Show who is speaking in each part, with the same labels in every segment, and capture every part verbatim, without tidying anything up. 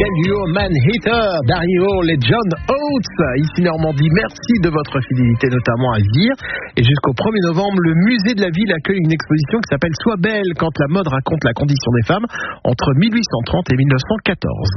Speaker 1: Quel duo Man-Hitter, Danny Hall et John Oates. Ici Normandie, merci de votre fidélité, notamment à Vire. Et jusqu'au premier novembre, le musée de la ville accueille une exposition qui s'appelle Sois belle, quand la mode raconte la condition des femmes entre mille huit cent trente et mille neuf cent quatorze.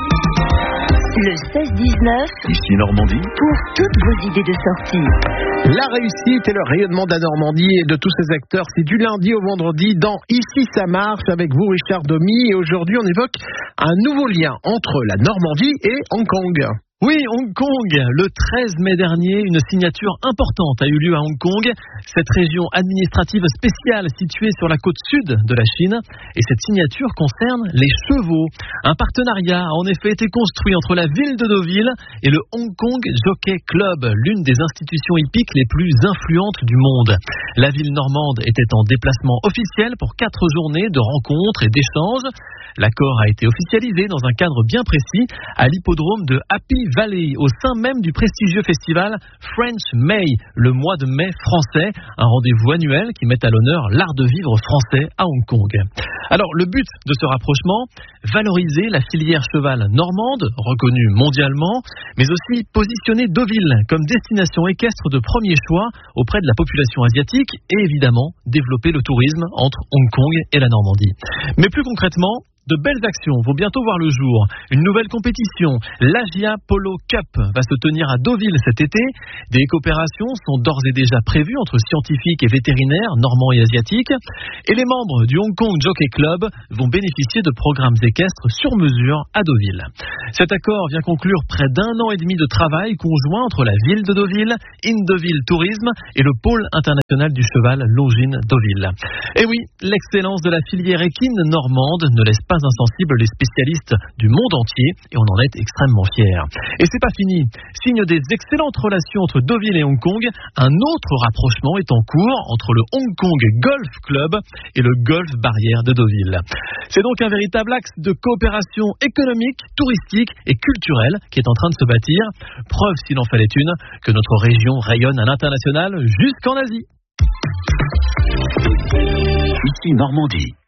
Speaker 2: Le seize dix-neuf,
Speaker 3: ici Normandie,
Speaker 2: pour toutes vos idées de sortie.
Speaker 1: La réussite et le rayonnement de la Normandie et de tous ses acteurs, c'est du lundi au vendredi dans Ici ça marche avec vous Richard Domy. Et aujourd'hui on évoque un nouveau lien entre la Normandie et Hong Kong.
Speaker 4: Oui, Hong Kong. Le treize mai dernier, une signature importante a eu lieu à Hong Kong. Cette région administrative spéciale située sur la côte sud de la Chine. Et cette signature concerne les chevaux. Un partenariat a en effet été construit entre la ville de Deauville et le Hong Kong Jockey Club, l'une des institutions hippiques les plus influentes du monde. La ville normande était en déplacement officiel pour quatre journées de rencontres et d'échanges. L'accord a été officialisé dans un cadre bien précis à l'hippodrome de Happy Valley, au sein même du prestigieux festival French May, le mois de mai français, un rendez-vous annuel qui met à l'honneur l'art de vivre français à Hong Kong. Alors, le but de ce rapprochement, valoriser la filière cheval normande, reconnue mondialement, mais aussi positionner Deauville comme destination équestre de premier choix auprès de la population asiatique et évidemment développer le tourisme entre Hong Kong et la Normandie. Mais plus concrètement, de belles actions vont bientôt voir le jour. Une nouvelle compétition, l'Asia Polo Cup, va se tenir à Deauville cet été. Des coopérations sont d'ores et déjà prévues entre scientifiques et vétérinaires normands et asiatiques. Et les membres du Hong Kong Jockey Club vont bénéficier de programmes équestres sur mesure à Deauville. Cet accord vient conclure près d'un an et demi de travail conjoint entre la ville de Deauville, Indeville Tourisme et le pôle international du cheval Longines Deauville. Et oui, l'excellence de la filière équine normande ne laisse pas insensible les spécialistes du monde entier et on en est extrêmement fiers. Et c'est pas fini. Signe des excellentes relations entre Deauville et Hong Kong, un autre rapprochement est en cours entre le Hong Kong Golf Club et le Golf Barrière de Deauville. C'est donc un véritable axe de coopération économique, touristique et culturelle qui est en train de se bâtir. Preuve, s'il en fallait une, que notre région rayonne à l'international jusqu'en Asie.
Speaker 3: ici Normandie.